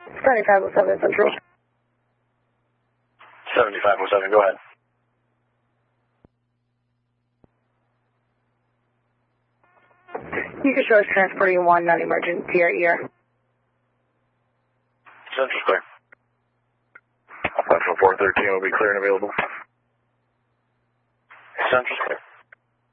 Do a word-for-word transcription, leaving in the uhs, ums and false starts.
seventy-five oh seven Central. seventy-five oh seven, go ahead. You can show us transporting one non-emergent to your ear. Central's clear. Alpha four thirteen will be clear and available. Central's clear.